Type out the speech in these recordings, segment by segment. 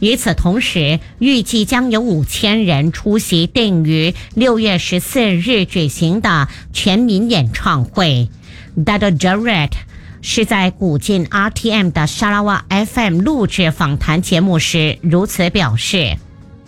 与此同时，预计将有5000人出席定于6月14日举行的全民演唱会。Dr. Jarrett 是在古晋 RTM 的沙拉瓦 FM 录制访谈节目时如此表示。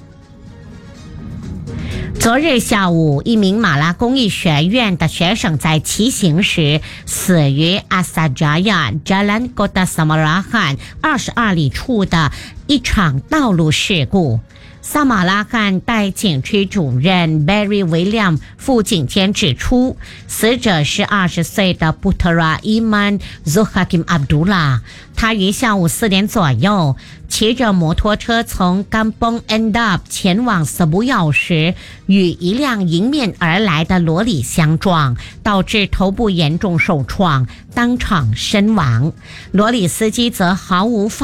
昨日下午，一名马拉公益学院的学生在骑行时死于阿萨扎亚 Jalan Kota Samarahan 22里处的一场道路事故。萨马拉罕代警区主任 Barry William 副警监指出，死者是20岁的 Putera Iman Zuhakim Abdullah。他于下午4点左右骑着摩托车从 Kampong Endap 前往斯布要时，与一辆迎面而来的罗里相撞，导致头部严重受创，当场身亡。罗里司机则毫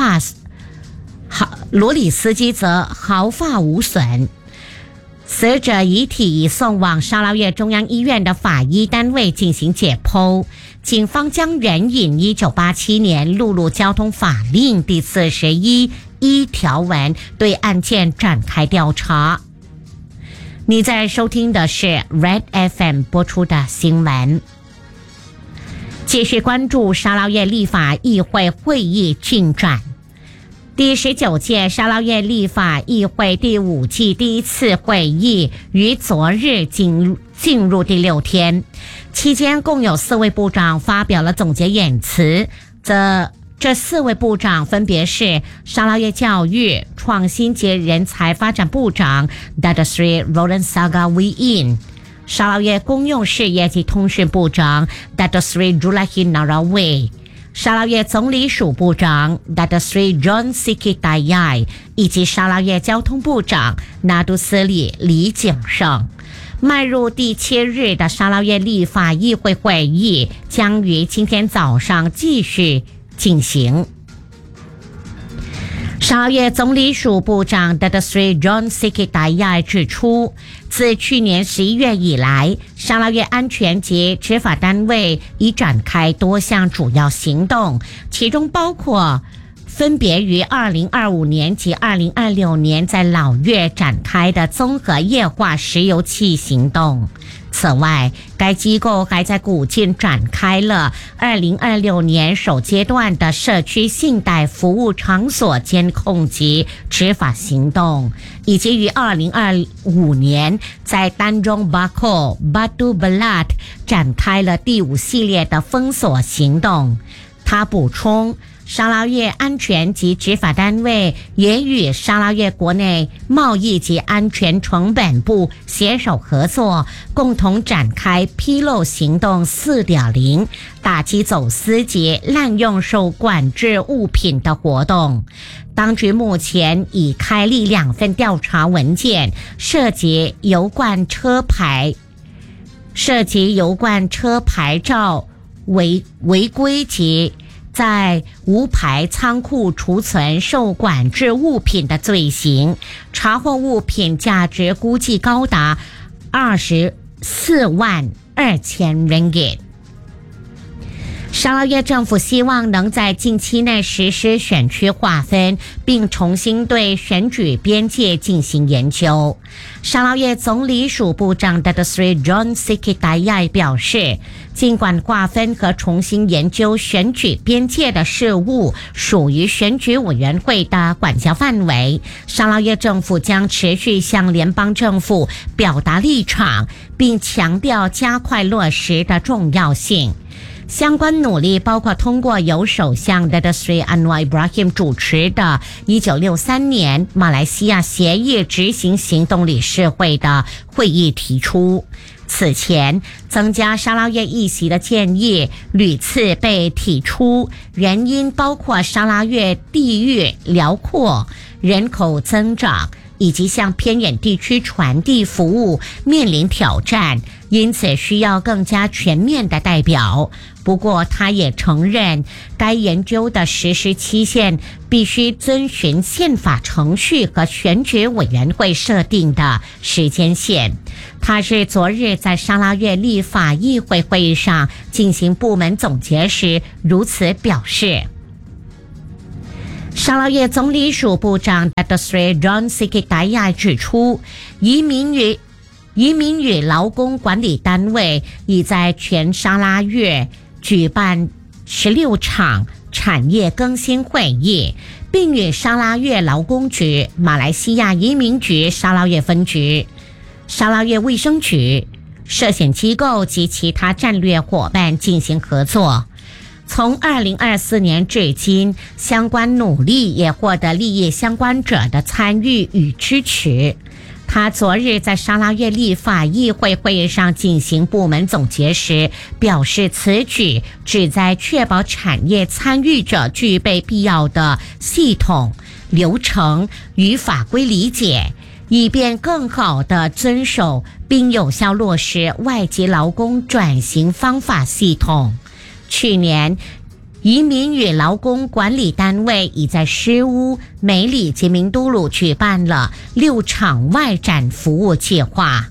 发无损。死者遗体已送往沙捞越中央医院的法医单位进行解剖。警方将援引1987年陆路交通法令第41条文对案件展开调查。你在收听的是 Red FM 播出的新闻。继续关注沙捞越立法议会会议进展。第19届沙捞越立法议会第5季第一次会议于昨日进入第6天，期间共有4位部长发表了总结演辞。这4位部长分别是沙捞越教育、创新及人才发展部长 Dr. Sri Roland Sagawiin， 沙捞越公用事业及通讯部长 Dr. Sri Julahi Naraway，沙捞越总理署部长 Dr. Sri John Sikit Dayai 以及沙捞越交通部长纳杜斯里李景胜。迈入第7日的沙捞越立法议会会议将于今天早上继续进行。沙捞越总理署部长 Dr. Sri John Sikit Dayai 指出，自去年11月以来，沙捞越安全及执法单位已展开多项主要行动，其中包括分别于2025年及2026年在老越展开的综合液化石油气行动。此外，该机构还在古晋展开了2026年首阶段的社区信贷服务场所监控及执法行动，以及于2025年在丹中巴扣、Batu Belat 展开了第5系列的封锁行动。他补充，沙捞越安全及执法单位也与沙捞越国内贸易及安全成本部携手合作，共同展开披露行动 4.0， 打击走私及滥用受管制物品的活动。当局目前已开立2份调查文件，涉及油罐车牌照违规及在无牌仓库储存受管制物品的罪行，查获物品价值估计高达24万2千 ringgit。沙捞越政府希望能在近期内实施选区划分，并重新对选举边界进行研究。沙捞越总理署部长 Dr. Sri John Sikit Dayai 表示，尽管划分和重新研究选举边界的事务属于选举委员会的管辖范围，沙捞越政府将持续向联邦政府表达立场，并强调加快落实的重要性。相关努力包括通过由首相 Dr. Sri Anwar Ibrahim 主持的1963年马来西亚协议执行行动理事会的会议提出。此前，增加沙捞越议席的建议屡次被提出，原因包括沙捞越地域辽阔、人口增长以及向偏远地区传递服务面临挑战，因此需要更加全面的代表。不过，他也承认该研究的实施期限必须遵循宪法程序和选举委员会设定的时间线。他是昨日在沙捞越立法议会会议上进行部门总结时如此表示。 沙捞越总理署部长 Dr. Sri John Sikitaya 指出，移民与劳工管理单位已在全沙捞越举办16场产业更新会议，并与沙捞越劳工局、马来西亚移民局沙捞越分局、沙捞越卫生局、涉险机构及其他战略伙伴进行合作。从2024年至今，相关努力也获得利益相关者的参与与支持。他昨日在沙捞越立法议会会议上进行部门总结时表示，此举旨在确保产业参与者具备必要的系统、流程与法规理解，以便更好地遵守并有效落实外籍劳工转型方法系统。去年，移民与劳工管理单位已在诗屋、梅里及明都鲁举办了6场外展服务计划。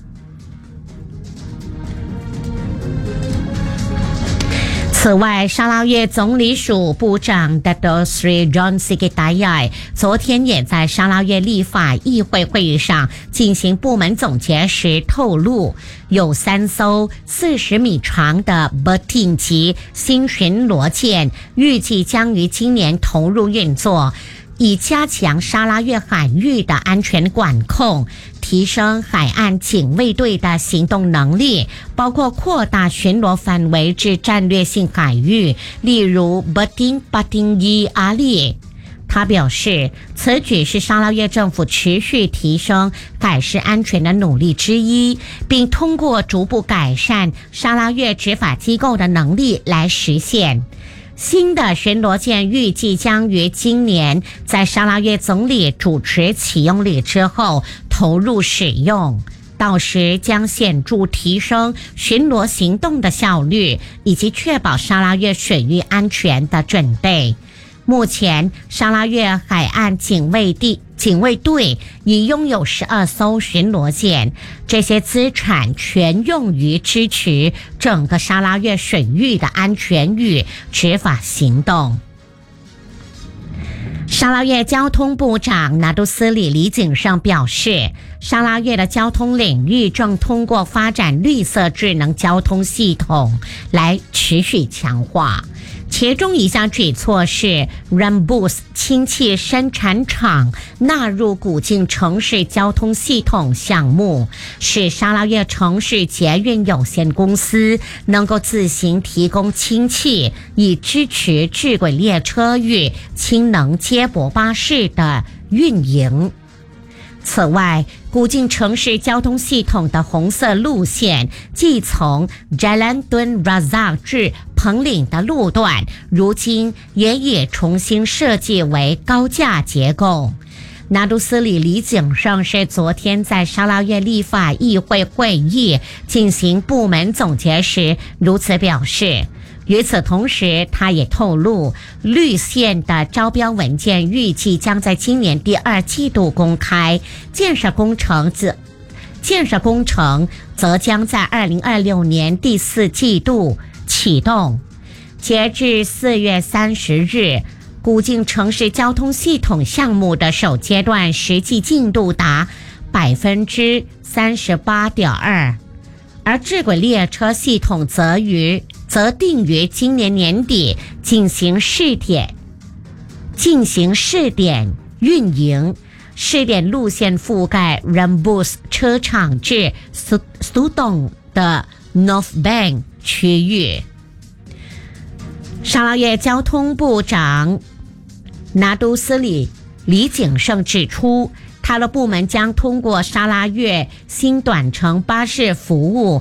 此外，沙捞越总理署部长 Dr. Sri John Sikitaya 昨天也在沙捞越立法议会会议上进行部门总结时透露，有3艘40米长的 Bertin 级新巡逻舰预计将于今年投入运作，以加强沙捞越海域的安全管控，提升海岸警卫队的行动能力，包括扩大巡逻范围至战略性海域，例如 Bertin Patinggi Ali。他表示，此举是沙捞越政府持续提升海事安全的努力之一，并通过逐步改善沙捞越执法机构的能力来实现。新的巡逻舰预计将于今年在沙捞越总理主持启用礼之后投入使用，到时将显著提升巡逻行动的效率，以及确保沙捞越水域安全的准备。目前，沙捞越海岸警卫队已拥有12艘巡逻舰，这些资产全用于支持整个沙捞越水域的安全与执法行动。沙捞越交通部长拿督斯里李景胜表示，沙捞越的交通领域正通过发展绿色智能交通系统来持续强化。其中一项举措是 Rambus 氢气生产厂纳入古晋城市交通系统项目，使沙捞越城市捷运有限公司能够自行提供氢气，以支持智轨列车与氢能接驳巴士的运营。此外，古晋城市交通系统的红色路线，即从 Jalan Tun Razak 至彭岭的路段，如今也已重新设计为高架结构。拿督斯里李景胜是昨天在沙捞越立法议会会议进行部门总结时如此表示。与此同时，他也透露，绿线的招标文件预计将在今年第2季度公开，建设工程则将在2026年第4季度启动。截至4月30日，古晋城市交通系统项目的首阶段实际进度达 38.2%， 而智轨列车系统则定于今年年底进行试点运营。试点路线覆盖 Rambus 车厂至 Sutong 的 North Bank 区域。沙捞越交通部长拿督斯里李景胜指出，他的部门将通过沙捞越新短程巴士服务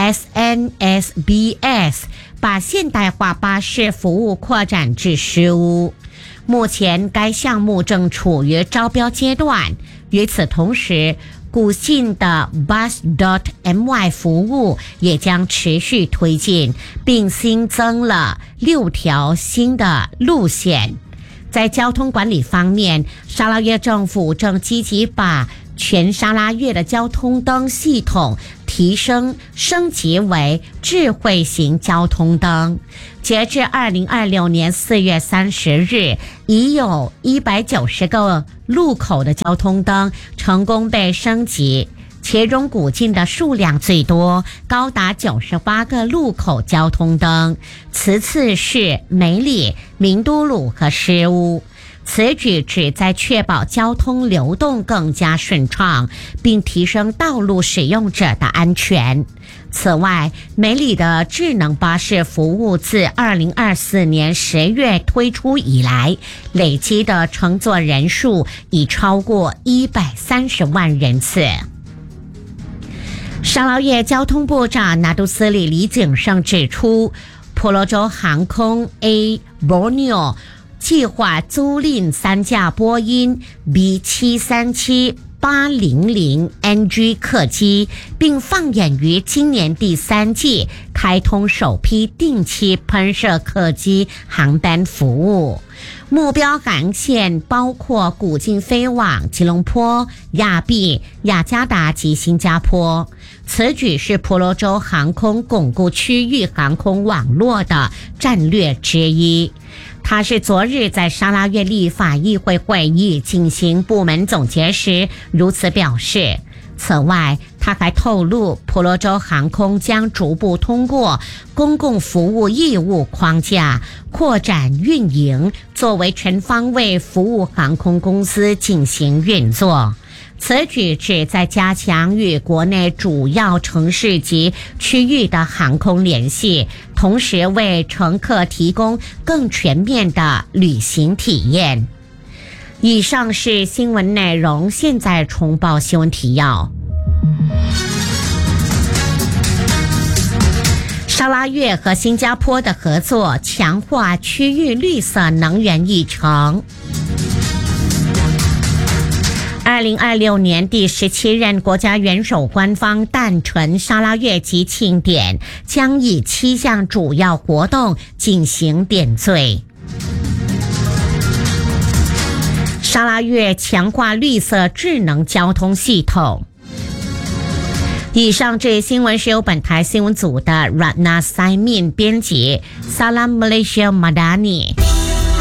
SNSBS 把现代化巴士服务扩展至诗屋。目前该项目正处于招标阶段。与此同时，古晋的 Bus.my 服务也将持续推进，并新增了6条新的路线。在交通管理方面，沙捞越政府正积极把全沙捞越的交通灯系统提升升级为智慧型交通灯。截至2026年4月30日，已有190个路口的交通灯成功被升级，其中古晋的数量最多，高达98个路口交通灯，其次是梅里、明都鲁和诗屋。此举旨在确保交通流动更加顺畅，并提升道路使用者的安全。此外，梅里的智能巴士服务自2024年10月推出以来，累积的乘坐人数已超过130万人次。沙劳越交通部长拿督斯里李景胜指出，婆罗洲航空 A Borneo 计划租赁3架波音 B737-800NG 客机，并放眼于今年第3季开通首批定期喷射客机航班服务。目标航线包括古晋飞往吉隆坡、亚庇、雅加达及新加坡。此举是婆罗洲航空巩固区域航空网络的战略之一。他是昨日在沙拉越立法议会会议进行部门总结时如此表示。此外，他还透露，婆罗洲航空将逐步通过公共服务义务框架扩展运营，作为全方位服务航空公司进行运作。此举旨在加强与国内主要城市及区域的航空联系，同时为乘客提供更全面的旅行体验。以上是新闻内容，现在重报新闻提要。沙拉越和新加坡的合作，强化区域绿色能源议程。2026年第17任国家元首官方诞辰沙拉越及庆典将以7项主要活动进行点缀。沙拉越强化绿色智能交通系统。以上这新闻是由本台新闻组的 Ratna Saimin 编辑，Salam Malaysia Madani。